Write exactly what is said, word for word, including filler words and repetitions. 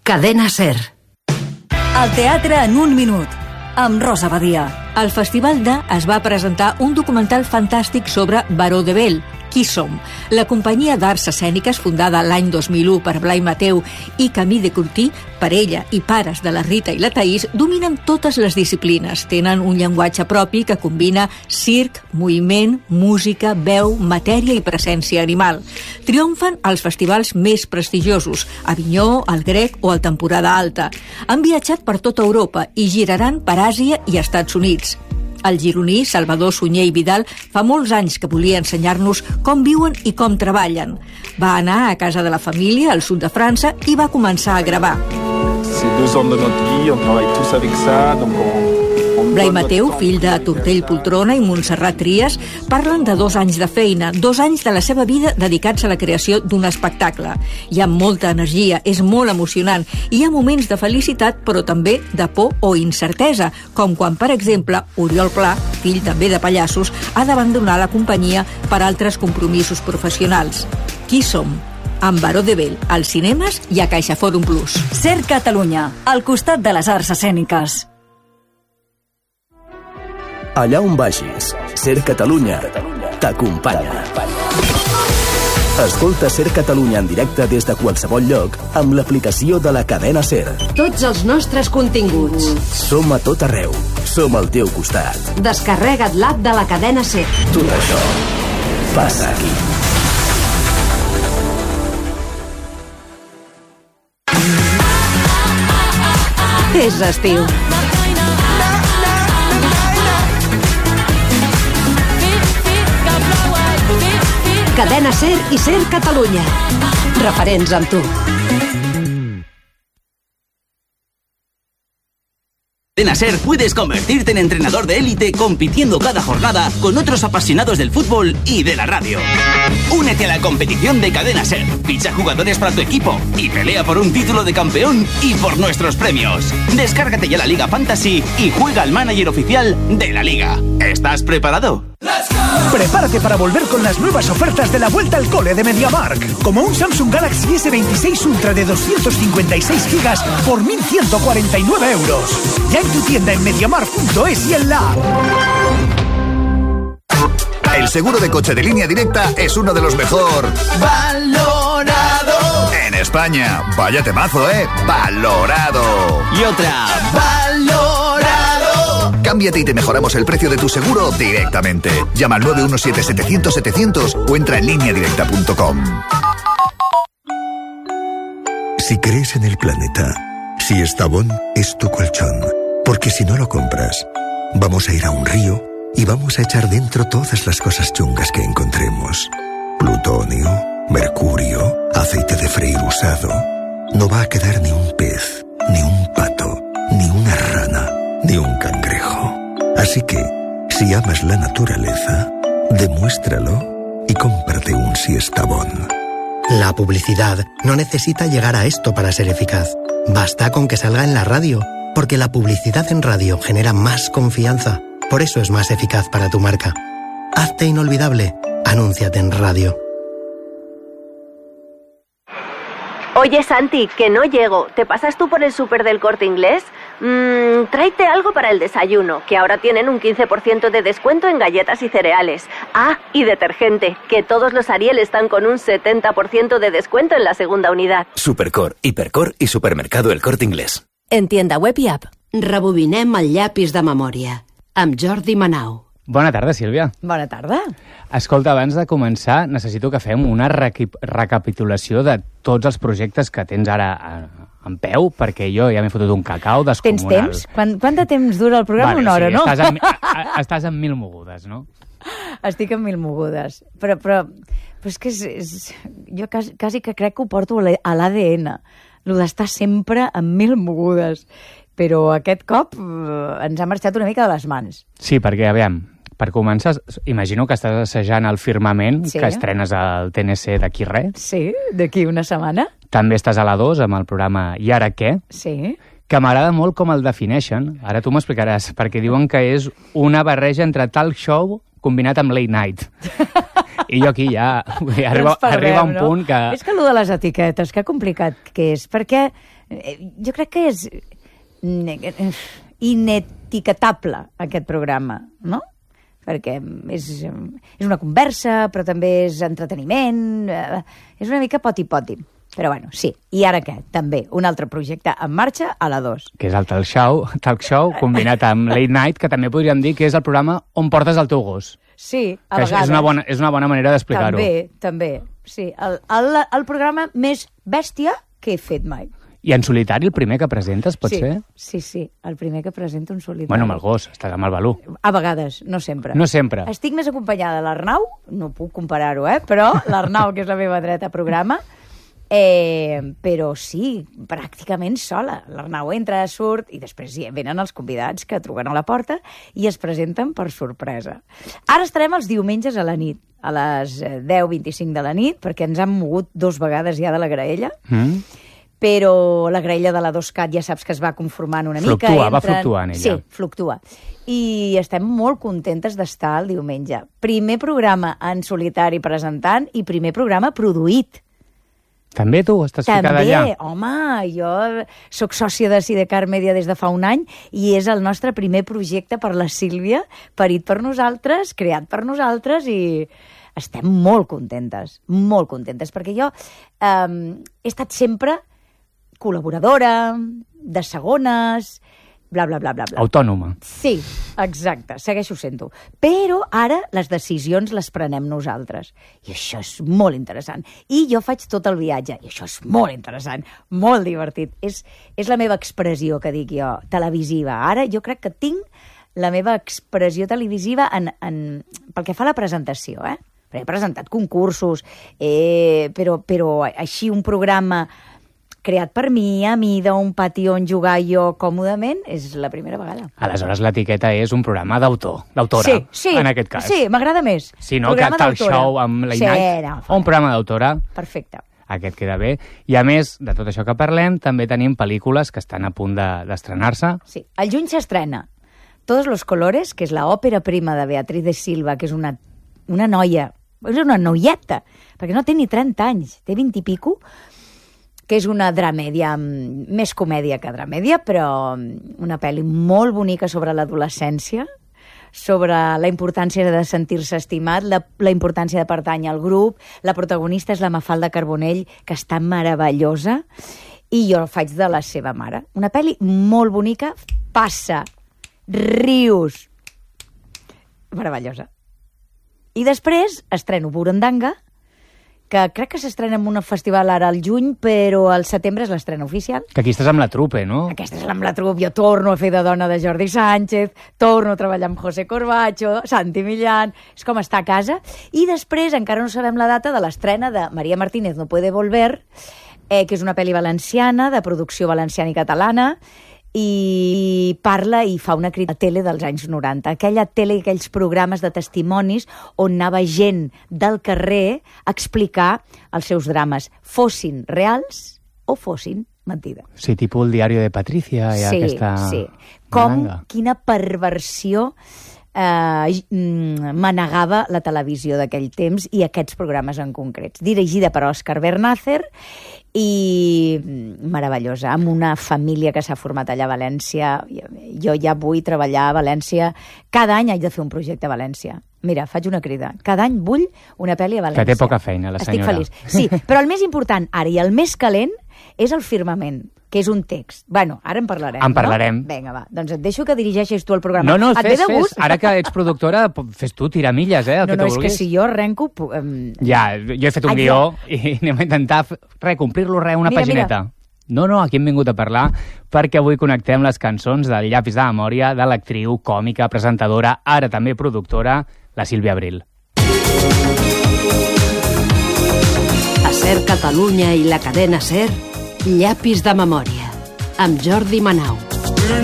Cadena SER. El teatre en un minut, amb Rosa Badia. Al Festival de es va presentar un documental fantàstic sobre Baró de Bell, Qui som? La companyia d'arts escèniques fundada l'any dos mil u per Blai Mateu i Camí de Curtí, parella i pares de la Rita i la Taís, dominen totes les disciplines. Tenen un llenguatge propi que combina circ, moviment, música, veu, matèria i presència animal. Triomfen als festivals més prestigiosos, Avinyó, el Grec o el Temporada Alta. Han viatjat per tota Europa i giraran per Àsia i Estats Units. El gironí Salvador Sunyer i Vidal fa molts anys que volia ensenyar-nos com viuen i com treballen. Va anar a casa de la família al sud de França i va començar a gravar. C'est deux ans de notre vie, on travaille tous avec ça, donc on... Blai Mateu, fill de Tortell Poltrona i Montserrat Trias, parlen de dos anys de feina, dos anys de la seva vida dedicats a la creació d'un espectacle. Hi ha molta energia, és molt emocionant, i hi ha moments de felicitat, però també de por o incertesa, com quan, per exemple, Oriol Pla, fill també de pallassos, ha d'abandonar la companyia per altres compromisos professionals. Qui som? Amb Baró de Bell, als cinemes i a CaixaForum Plus. SER Catalunya, al costat de les arts escèniques. Allà on vagis, SER Catalunya t'acompanya. Escolta SER Catalunya en directe des de qualsevol lloc amb l'aplicació de la cadena SER. Tots els nostres continguts. Som a tot arreu. Som al teu costat. Descarrega't l'app de la cadena SER. Tot això passa aquí. És estiu. Cadena SER i SER Catalunya. Referents amb tu. En SER puedes convertirte en entrenador de élite compitiendo cada jornada con otros apasionados del fútbol y de la radio. Únete a la competición de Cadena SER, ficha jugadores para tu equipo y pelea por un título de campeón y por nuestros premios. Descárgate ya la Liga Fantasy y juega al manager oficial de la Liga. ¿Estás preparado? Prepárate para volver con las nuevas ofertas de la vuelta al cole de MediaMarkt, como un Samsung Galaxy ese veintiséis Ultra de doscientos cincuenta y seis gigas por mil ciento cuarenta y nueve euros. Ya en tu tienda en MediaMarkt punto es y en la app. El seguro de coche de Línea Directa es uno de los mejor valorado en España. Vaya temazo, ¿eh? Valorado. Y otra. Valorado. Cámbiate y te mejoramos el precio de tu seguro directamente. Llama al nueve uno siete setecientos setecientos o entra en línea directa punto com. Si crees en el planeta, si Estavón es tu colchón, porque si no lo compras, vamos a ir a un río y vamos a echar dentro todas las cosas chungas que encontremos. Plutonio, mercurio, aceite de freír usado. No va a quedar ni un pez, ni un pato, ni una rana, ni un cangrejo. Así que, si amas la naturaleza, demuéstralo y cómprate un Siestabón. La publicidad no necesita llegar a esto para ser eficaz. Basta con que salga en la radio, porque la publicidad en radio genera más confianza. Por eso es más eficaz para tu marca. Hazte inolvidable. Anúnciate en radio. Oye, Santi, que no llego. ¿Te pasas tú por el súper del Corte Inglés? Mmm, tráete algo para el desayuno, que ahora tienen un quince por ciento de descuento en galletas y cereales. Ah, y detergente, que todos los Ariel están con un setenta por ciento de descuento en la segunda unidad. Supercor, Hipercor i Supermercado El Corte Inglés. En tienda web i app. Rebobinem el llapis de memòria. Amb Jordi Manau. Bona tarda, Sílvia. Bona tarda. Escolta, abans de començar, necessito que fem una recapitulació de tots els projectes que tens ara en peu, perquè jo ja m'he fotut un cacau descomunal. Tens temps? Quant, quant de temps dura el programa? Vale, Una hora, sí, no? Estàs en, a, estàs en mil mogudes, no? Estic en mil mogudes. Però, però, però és que és, és, jo quasi, quasi que crec que ho porto a l'A D N, el d'estar sempre en mil mogudes. Però aquest cop eh, ens ha marxat una mica de les mans. Sí, perquè, aviam, per començar, imagino que estàs assajant el Firmament, sí, que estrenes al T N C d'aquí res. Sí, d'aquí una setmana. També estàs a la dos amb el programa I ara què? Sí. Que m'agrada molt com el defineixen. Ara tu m'explicaràs, perquè diuen que és una barreja entre talk show combinat amb late night. I jo aquí ja... Arriba, Ens perdem, arriba un no? punt que... És que allò de les etiquetes, que complicat que és, perquè eh, jo crec que és inetiquetable aquest programa, no? Perquè és, és una conversa, però també és entreteniment, eh, és una mica poti-poti. Però bueno, sí. I ara què? També un altre projecte en marxa a la dos. Que és el talk show, talk show combinat amb Late Night, que també podríem dir que és el programa on portes el teu gos. Sí, a que vegades. És una bona, és una bona manera d'explicar-ho. També, també. Sí, el, el, el programa més bèstia que he fet mai. I en solitari el primer que presentes, pot sí, ser? Sí, sí, el primer que presento en solitari. Bueno, amb el gos, estàs amb el Balú. A vegades, no sempre. No sempre. Estic més acompanyada de l'Arnau, no puc comparar-ho, eh? Però l'Arnau, que és la meva dreta programa, eh, però sí, pràcticament sola. L'Arnau entra, surt, i després hi venen els convidats que truquen a la porta i es presenten per sorpresa. Ara estarem els diumenges a la nit, a les deu vint-i-cinc de la nit, perquè ens han mogut dos vegades ja de la graella, mm. però la graella de la dos-cat ja saps que es va conformant una fluctua, mica. Fluctua, va fluctuant ella. Sí, fluctua. I estem molt contentes d'estar el diumenge. Primer programa en solitari presentant i primer programa produït. També tu estàs També, ficada allà? També, home, jo sóc sòcia de Sidecar Media des de fa un any i és el nostre primer projecte per la Sílvia, parit per nosaltres, creat per nosaltres i estem molt contentes, molt contentes, perquè jo eh, he estat sempre col·laboradora, de segones, bla, bla, bla, bla, bla. Autònoma. Sí, exacte, segueixo sent-ho. Però ara les decisions les prenem nosaltres. I això és molt interessant. I jo faig tot el viatge. I això és molt interessant, molt divertit. És, és la meva expressió, que dic jo, televisiva. Ara jo crec que tinc la meva expressió televisiva en, en, pel que fa a la presentació, eh? Perquè he presentat concursos, eh, però, però així un programa creat per mi, a mida, un pati on jugar jo còmodament, és la primera vegada. Aleshores, l'etiqueta és un programa d'autor, d'autora, sí, sí, en aquest cas. Sí, m'agrada més. Si no, que tal show amb Late sí, Night, no, o un programa d'autora. Perfecte. Aquest queda bé. I a més de tot això que parlem, també tenim pel·lícules que estan a punt d'estrenar-se. De, sí, el juny s'estrena Todos los colores, que és l'òpera prima de Beatriz de Silva, que és una, una noia, és una noieta, perquè no té ni trenta anys, té vint i pico, que és una dramèdia, més comèdia que dramèdia, però una pel·li molt bonica sobre l'adolescència, sobre la importància de sentir-se estimat, la, la importància de pertànyer al grup. La protagonista és la Mafalda Carbonell, que està meravellosa, i jo faig de la seva mare. Una pel·li molt bonica, passa, rius, meravellosa. I després estreno Burundanga, que crec que s'estrena en un festival ara al juny, però al setembre és l'estrena oficial. Que aquí estàs amb la trupe, no? Aquesta és amb la trupe. Jo torno a fer de dona de Jordi Sánchez, torno a treballar amb José Corbacho, Santi Millán, és com estar a casa. I després encara no sabem la data de l'estrena de María Martínez no puede volver, eh, que és una pel·li valenciana, de producció valenciana i catalana, i parla i fa una crítica a tele dels anys noranta, aquella tele i aquells programes de testimonis on anava gent del carrer a explicar els seus drames, fossin reals o fossin mentida. Sí, tipus el diari de Patricia i sí, aquesta... Sí, com manga. Quina perversió eh, manegava la televisió d'aquell temps i aquests programes en concrets. Dirigida per Òscar Bernácer i meravellosa, amb una família que s'ha format allà a València. Jo ja vull treballar a València. Cada any haig de fer un projecte a València. Mira, faig una crida. Cada any vull una pel·li a València. Que té poca feina, la senyora. Estic feliç. Sí, però el més important ara i el més calent és el firmament, que és un text. Bueno, ara en parlarem, En parlarem. No? Vinga, va. Doncs et deixo que dirigeixis tu el programa. No, no, et fes, ve de gust? fes. Ara que ets productora, fes tu, tira milles, eh, el no, que no, tu és vulguis. que si jo arrenco... Um... Ja, jo he fet un Ai, guió i anem a intentar re, complir-lo, re, una mira, pagineta. Mira. No, no, aquí hem vingut a parlar perquè avui connectem les cançons del Llapis de memòria de l'actriu, còmica, presentadora, ara també productora, la Sílvia Abril. A Ser Catalunya i la cadena Ser, Llapis de memòria, amb Jordi Manau.